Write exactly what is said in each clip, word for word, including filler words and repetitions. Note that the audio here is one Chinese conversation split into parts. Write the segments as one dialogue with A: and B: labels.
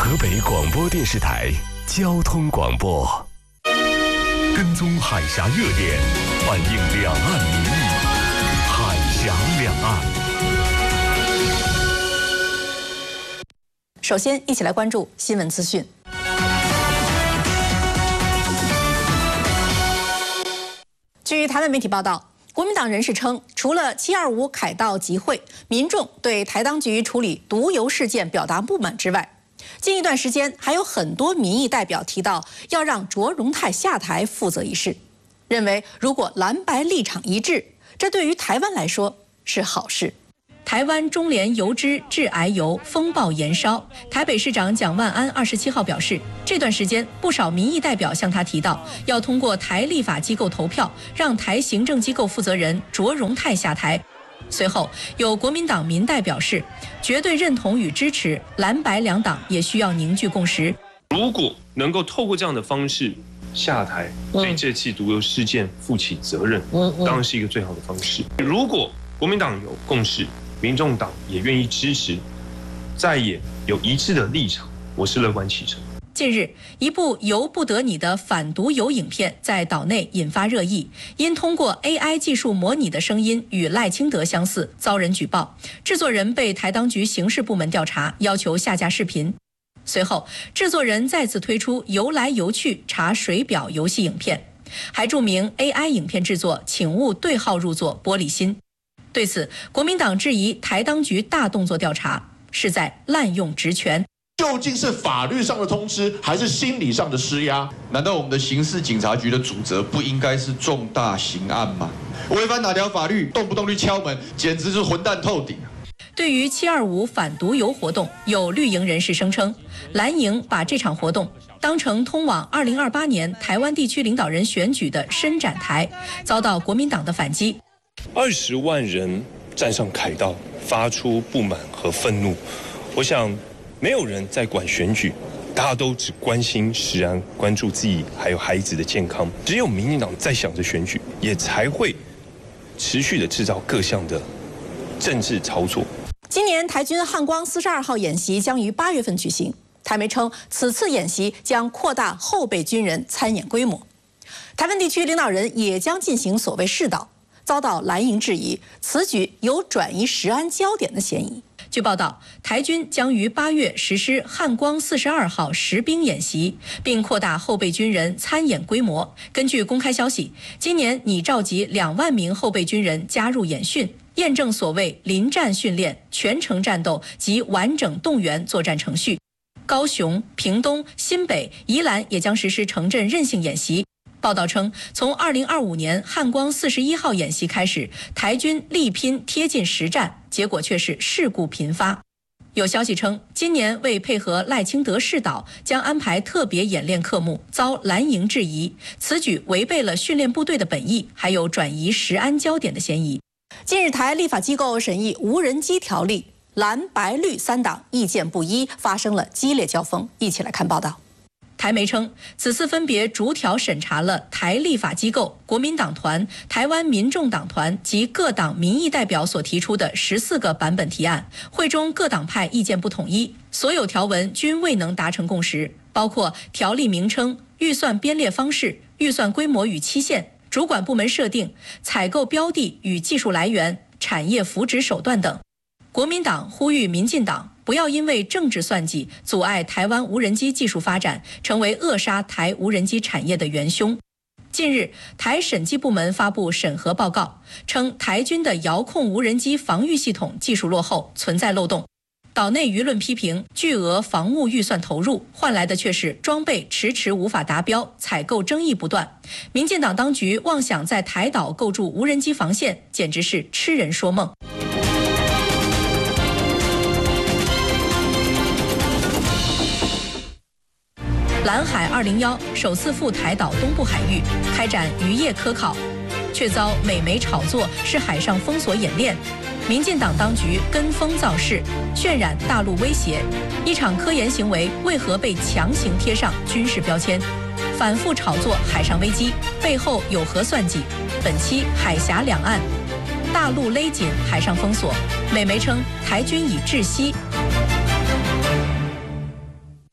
A: 河北广播电视台交通广播，跟踪海峡热点，反映两岸民意，海峡两岸。
B: 首先，一起来关注新闻资讯。据台湾媒体报道，国民党人士称，除了七二五凯道集会，民众对台当局处理毒油事件表达不满之外，近一段时间还有很多民意代表提到要让卓荣泰下台负责一事，认为如果蓝白立场一致，这对于台湾来说是好事。台湾中联油脂致癌油风暴延烧，台北市长蒋万安二十七号表示，这段时间不少民意代表向他提到，要通过台立法机构投票，让台行政机构负责人卓荣泰下台。随后，有国民党民代表示，绝对认同与支持蓝白两党也需要凝聚共识。
C: 如果能够透过这样的方式下台，对这起毒油事件负起责任，当然是一个最好的方式。如果国民党有共识，民众党也愿意支持，在野有一致的立场，我是乐观其成。
B: 近日，一部由不得你的反毒油影片在岛内引发热议，因通过 A I 技术模拟的声音与赖清德相似，遭人举报。制作人被台当局刑事部门调查，要求下架视频。随后，制作人再次推出游来游去查水表游戏影片，还注明 A I 影片制作请勿对号入座，玻璃心。对此，国民党质疑台当局大动作调查是在滥用职权。
D: 究竟是法律上的通知，还是心理上的施压？
E: 难道我们的刑事警察局的主责不应该是重大刑案吗？违反哪条法律，动不动去敲门，简直是混蛋透顶。
B: 对于七二五反毒油活动，有绿营人士声称，蓝营把这场活动当成通往二零二八年台湾地区领导人选举的伸展台，遭到国民党的反击。
C: 二十万人站上凯道，发出不满和愤怒。我想，没有人在管选举，大家都只关心食安，关注自己还有孩子的健康。只有民进党在想着选举，也才会持续的制造各项的政治操作。
B: 今年台军汉光四十二号演习将于八月份举行，台媒称此次演习将扩大后备军人参演规模，台湾地区领导人也将进行所谓试导，遭到蓝营质疑，此举有转移食安焦点的嫌疑。据报道，台军将于八月实施汉光四十二号实兵演习，并扩大后备军人参演规模。根据公开消息，今年拟召集两万名后备军人加入演训，验证所谓临战训练、全程战斗及完整动员作战程序。高雄、屏东、新北、宜兰也将实施城镇韧性演习。报道称，从二零二五年汉光四十一号演习开始，台军力拼贴近实战，结果却是事故频发。有消息称，今年为配合赖清德试导，将安排特别演练科目，遭蓝营质疑，此举违背了训练部队的本意，还有转移食安焦点的嫌疑。近日，台立法机构审议无人机条例，蓝白绿三党意见不一，发生了激烈交锋。一起来看报道。台媒称，此次分别逐条审查了台立法机构、国民党团、台湾民众党团及各党民意代表所提出的十四个版本提案，会中各党派意见不统一，所有条文均未能达成共识，包括条例名称、预算编列方式、预算规模与期限、主管部门设定、采购标的与技术来源、产业扶植手段等。国民党呼吁民进党不要因为政治算计阻碍台湾无人机技术发展，成为扼杀台无人机产业的元凶。近日，台审计部门发布审核报告，称台军的遥控无人机防御系统技术落后，存在漏洞。岛内舆论批评巨额防务预算投入，换来的却是装备迟迟无法达标，采购争议不断。民进党当局妄想在台岛构筑无人机防线，简直是痴人说梦。蓝海二零一首次赴台岛东部海域开展渔业科考，却遭美媒炒作是海上封锁演练。民进党当局跟风造势，渲染大陆威胁，一场科研行为为何被强行贴上军事标签？反复炒作海上危机背后有何算计？本期海峡两岸，大陆勒紧海上封锁，美媒称台军已窒息。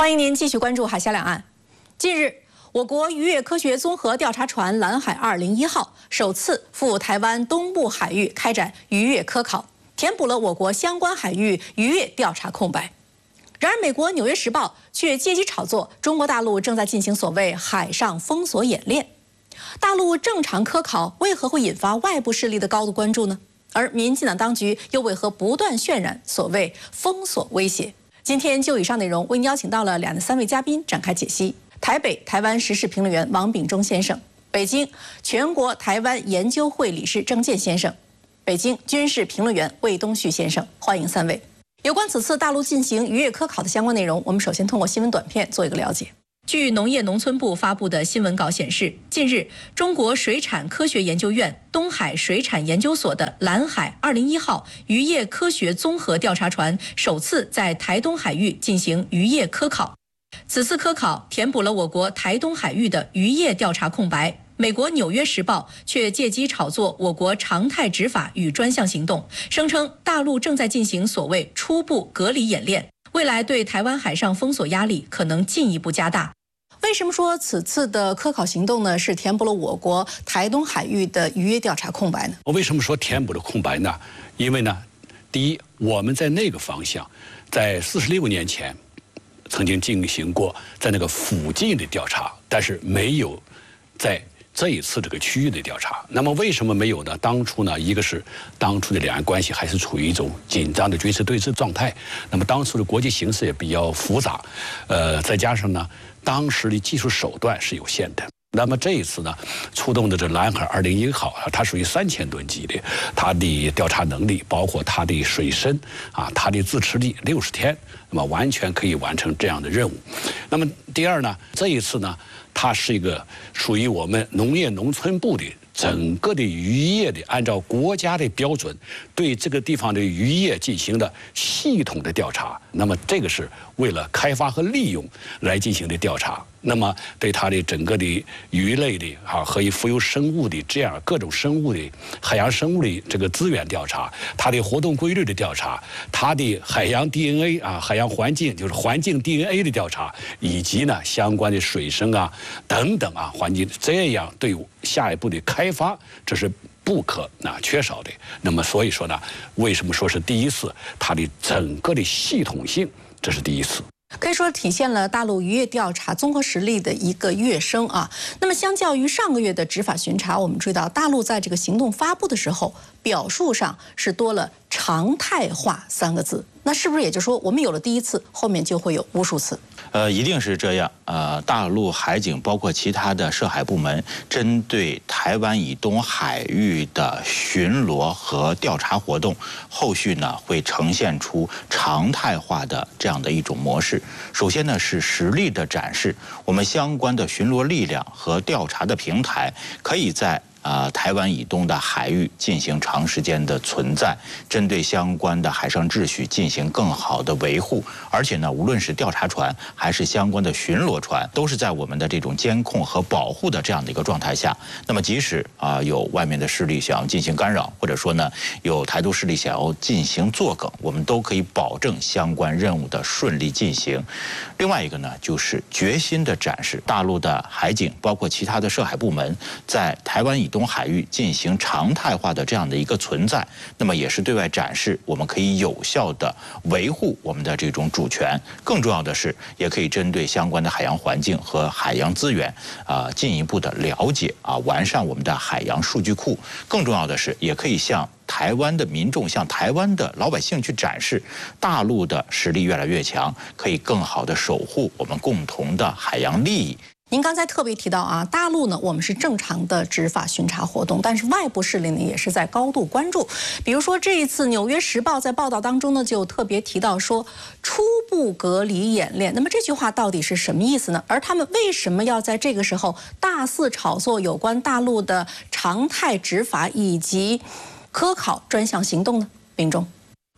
B: 欢迎您继续关注海峡两岸。近日，我国渔业科学综合调查船“蓝海二零一号”首次赴台湾东部海域开展渔业科考，填补了我国相关海域渔业调查空白。然而，美国《纽约时报》却借机炒作中国大陆正在进行所谓海上封锁演练。大陆正常科考为何会引发外部势力的高度关注呢？而民进党当局又为何不断渲染所谓封锁威胁？今天就以上内容为您邀请到了两的三位嘉宾展开解析：台北台湾时事评论员王炳忠先生，北京全国台湾研究会理事郑健先生，北京军事评论员魏东旭先生。欢迎三位。有关此次大陆进行渔业科考的相关内容，我们首先通过新闻短片做一个了解。据农业农村部发布的新闻稿显示，近日，中国水产科学研究院东海水产研究所的“蓝海二零一号”渔业科学综合调查船首次在台东海域进行渔业科考。此次科考填补了我国台东海域的渔业调查空白。美国《纽约时报》却借机炒作我国常态执法与专项行动，声称大陆正在进行所谓初步隔离演练，未来对台湾海上封锁压力可能进一步加大。为什么说此次的科考行动呢是填补了我国台东海域的渔业调查空白呢？
F: 我为什么说填补了空白呢？因为呢，第一，我们在那个方向，在四十六年前曾经进行过在那个附近的调查，但是没有在这一次这个区域的调查。那么为什么没有呢？当初呢，一个是当初的两岸关系还是处于一种紧张的军事对峙状态，那么当初的国际形势也比较复杂，呃，再加上呢，当时的技术手段是有限的。那么这一次呢，出动的这“蓝海二零一号”啊，它属于三千吨级的，它的调查能力，包括它的水深啊，它的自持力六十天，那么完全可以完成这样的任务。那么第二呢，这一次呢，它是一个属于我们农业农村部的整个的渔业的，按照国家的标准，对这个地方的渔业进行了系统的调查。那么这个是为了开发和利用来进行的调查。那么对它的整个的鱼类的啊和浮游生物的这样各种生物的海洋生物的这个资源调查，它的活动规律的调查，它的海洋 D N A 啊海洋环境就是环境 D N A 的调查，以及呢相关的水生啊等等啊环境，这样对下一步的开发这是不可啊缺少的。那么所以说呢，为什么说是第一次？它的整个的系统性，这是第一次。
B: 可以说体现了大陆渔业调查综合实力的一个跃升啊。那么相较于上个月的执法巡查，我们注意到大陆在这个行动发布的时候，表述上是多了常态化三个字。那是不是也就是说，我们有了第一次，后面就会有无数次？
G: 呃，一定是这样。呃，大陆海警包括其他的涉海部门，针对台湾以东海域的巡逻和调查活动，后续呢会呈现出常态化的这样的一种模式。首先呢是实力的展示，我们相关的巡逻力量和调查的平台可以在啊、呃，台湾以东的海域进行长时间的存在，针对相关的海上秩序进行更好的维护，而且呢，无论是调查船还是相关的巡逻船，都是在我们的这种监控和保护的这样的一个状态下。那么，即使啊、呃、有外面的势力想要进行干扰，或者说呢有台独势力想要进行作梗，我们都可以保证相关任务的顺利进行。另外一个呢，就是决心的展示，大陆的海警包括其他的涉海部门在台湾以东海域进行常态化的这样的一个存在，那么也是对外展示我们可以有效的维护我们的这种主权。更重要的是，也可以针对相关的海洋环境和海洋资源啊、呃、进一步的了解啊，完善我们的海洋数据库。更重要的是，也可以向台湾的民众、向台湾的老百姓去展示，大陆的实力越来越强，可以更好的守护我们共同的海洋利益。
B: 您刚才特别提到啊，大陆呢，我们是正常的执法巡查活动，但是外部势力呢也是在高度关注。比如说这一次《纽约时报》在报道当中呢，就特别提到说初步隔离演练。那么这句话到底是什么意思呢？而他们为什么要在这个时候大肆炒作有关大陆的常态执法以及科考专项行动呢？秉忠。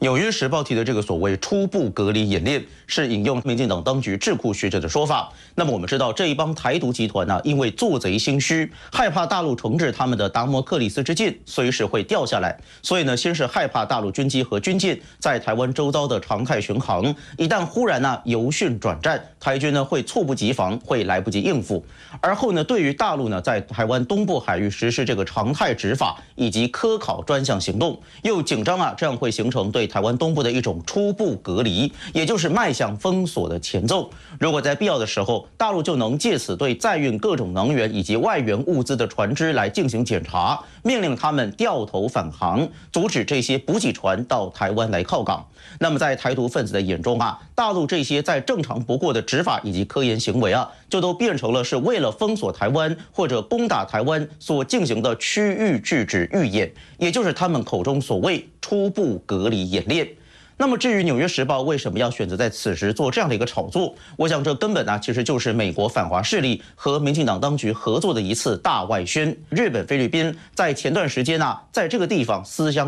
H: 纽约时报提的这个所谓初步隔离演练，是引用民进党当局智库学者的说法。那么我们知道，这一帮台独集团呢、啊，因为做贼心虚，害怕大陆重置他们的达摩克里斯之剑随时会掉下来，所以呢，先是害怕大陆军机和军舰在台湾周遭的常态巡航，一旦忽然呢、啊、由训转战，台军呢会猝不及防，会来不及应付。而后呢，对于大陆呢在台湾东部海域实施这个常态执法以及科考专项行动，又紧张啊，这样会形成对台湾东部的一种初步隔离，也就是迈向封锁的前奏。如果在必要的时候，大陆就能借此对载运各种能源以及外援物资的船只来进行检查，命令他们掉头返航，阻止这些补给船到台湾来靠港。那么在台独分子的眼中啊，大陆这些再正常不过的执法以及科研行为啊，就都变成了是为了封锁台湾或者攻打台湾所进行的区域拒止预演，也就是他们口中所谓初步隔离演练。那么至于《纽约时报》为什么要选择在此时做这样的一个炒作，我想这根本呢、啊、其实就是美国反华势力和民进党当局合作的一次大外宣。日本、菲律宾在前段时间啊，在这个地方私相。